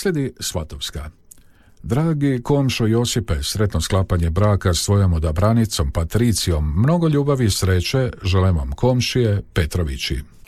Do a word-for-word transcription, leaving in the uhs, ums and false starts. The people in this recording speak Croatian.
Slijedi Svatovska. Dragi komšo Josipe, sretno sklapanje braka s tvojom odabranicom Patricijom, mnogo ljubavi i sreće žele vam komšije Petrovići.